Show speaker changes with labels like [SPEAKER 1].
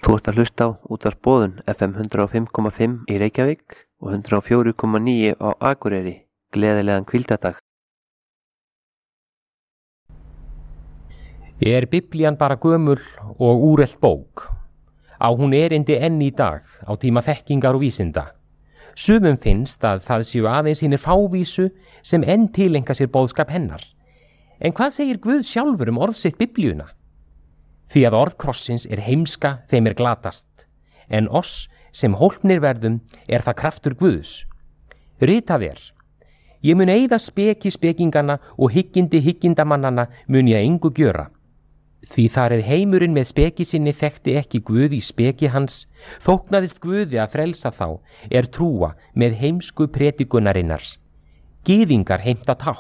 [SPEAKER 1] Þú ert að hlusta á Útvarp Boðun FM 105,5 í Reykjavík og 104,9 á Akureyri. Gleðilegan hvíldardag.
[SPEAKER 2] Er Biblían bara gömul og úrelt bók? Á hún erindi enn í dag á tíma þekkingar og vísinda? Sumum finnst að það séu aðeins hinir fávísu sem enn tilenga sér boðskap hennar. En hvað segir Guð sjálfur orð sitt Biblíuna? Því að orð krossins heimska þeim glatast, en oss sem hólpnir verðum það kraftur Guðs. Ritað ég mun eyða speki spekingana og hyggindamannana mun ég engu gjöra. Því þar heimurinn með speki sinni þekkti ekki Guð í speki hans, þóknaðist Guði að frelsa þá trúa með heimsku predikunarinnar. Gyðingar heimta tákn,